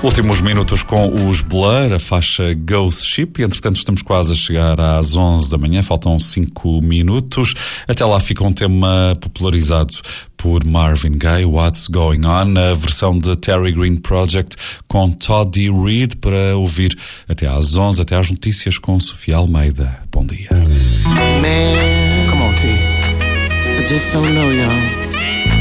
Últimos minutos com os Blur, a faixa Ghost Ship, e entretanto estamos quase a chegar às 11 da manhã, faltam 5 minutos. Até lá fica um tema popularizado por Marvin Gaye, What's Going On, a versão de Terry Green Project com Toddy Reed, para ouvir até às 11, até às notícias com Sofia Almeida. Bom dia. Man, come on, T. I just don't know, y'all.